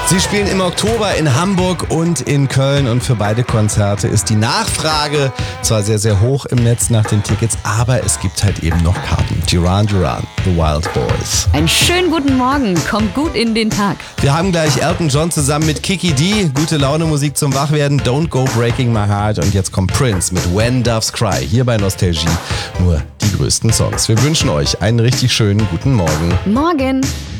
Sie spielen im Oktober in Hamburg und in Köln und für beide Konzerte ist die Nachfrage zwar sehr, sehr hoch im Netz nach den Tickets, aber es gibt halt eben noch Karten. Duran Duran, The Wild Boys. Einen schönen guten Morgen, kommt gut in den Tag. Wir haben gleich Elton John zusammen mit Kiki D, gute Laune Musik zum Wachwerden, Don't Go Breaking My Heart und jetzt kommt Prince mit When Doves Cry, hier bei Nostalgie, nur die größten Songs. Wir wünschen euch einen richtig schönen guten Morgen. Morgen.